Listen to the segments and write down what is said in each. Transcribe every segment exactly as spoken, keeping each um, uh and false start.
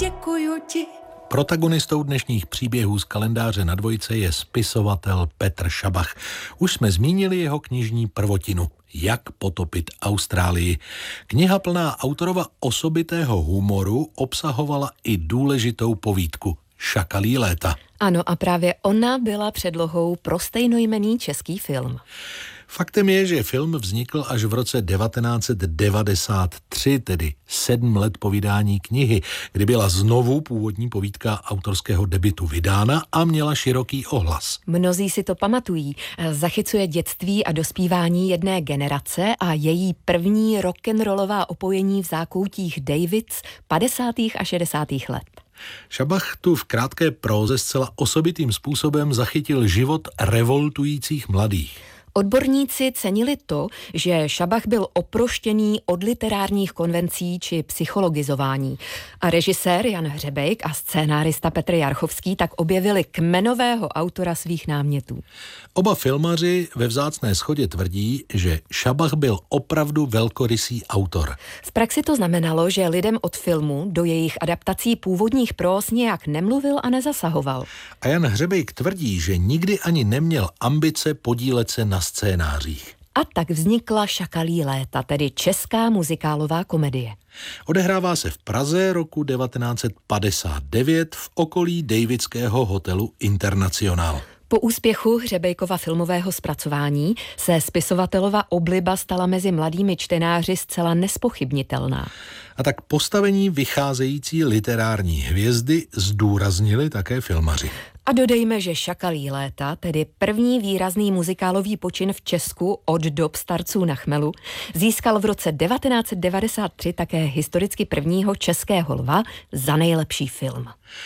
děkuju ti. Protagonistou dnešních příběhů z kalendáře na dvojce je spisovatel Petr Šabach. Už jsme zmínili jeho knižní prvotinu Jak potopit Austrálii. Kniha plná autorova osobitého humoru obsahovala i důležitou povídku Šakalí léta. Ano, a právě ona byla předlohou pro stejnojmenný český film. Faktem je, že film vznikl až v roce devatenáct set devadesát tři, tedy sedm let po vydání knihy, kdy byla znovu původní povídka autorského debutu vydána a měla široký ohlas. Mnozí si to pamatují. Zachycuje dětství a dospívání jedné generace a její první rock'n'rollová opojení v zákoutích Davids padesátých a šedesátých let. Šabach tu v krátké próze zcela osobitým způsobem zachytil život revoltujících mladých. Odborníci cenili to, že Šabach byl oproštěný od literárních konvencí či psychologizování. A režisér Jan Hřebejk a scénárista Petr Jarchovský tak objevili kmenového autora svých námětů. Oba filmaři ve vzácné shodě tvrdí, že Šabach byl opravdu velkorysý autor. V praxi to znamenalo, že lidem od filmu do jejich adaptací původních prós nějak nemluvil a nezasahoval. A Jan Hřebejk tvrdí, že nikdy ani neměl ambice podílet se na scénářích. A tak vznikla Šakalí léta, tedy česká muzikálová komedie. Odehrává se v Praze roku devatenáct set padesát devět v okolí davidského hotelu Internacional. Po úspěchu Hřebejkova filmového zpracování se spisovatelova obliba stala mezi mladými čtenáři zcela nespochybnitelná. A tak postavení vycházející literární hvězdy zdůraznili také filmaři. A dodejme, že Šakalí léta, tedy první výrazný muzikálový počin v Česku od dob starců na chmelu, získal v roce devatenáct set devadesát tři také historicky prvního českého lva za nejlepší film.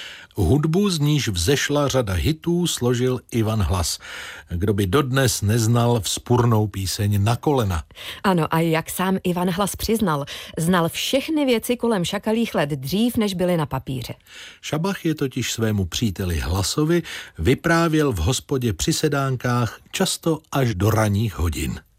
Hudbu, z níž vzešla řada hitů, složil Ivan Hlas. Kdo by dodnes neznal vzpurnou píseň Na kolena. Ano, a jak sám Ivan Hlas přiznal, znal všechny věci kolem Šakalích let dřív, než byly na papíře. Šabach je totiž svému příteli Hlasovi vyprávěl v hospodě při sedánkách často až do ranních hodin.